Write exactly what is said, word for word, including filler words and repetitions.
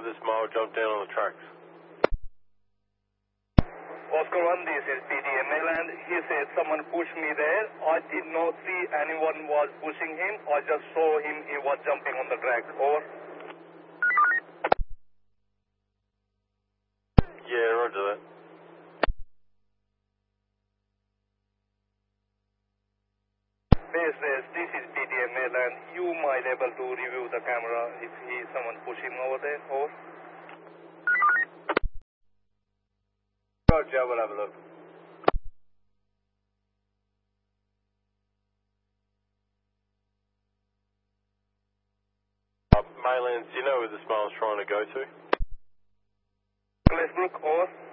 this mile jumped down on the tracks? Oscar one, this is P D M Mainland. He said someone pushed me there. I did not see anyone was pushing him. I just saw him, he was jumping on the track. Over. Yeah, roger that. Base says, this is P D M Mainland. You might able to review the camera if he someone pushing over there. Over. Roger, we'll have a look. Uh, Maylands, do you know where this mile's trying to go to? Glazebrook, over.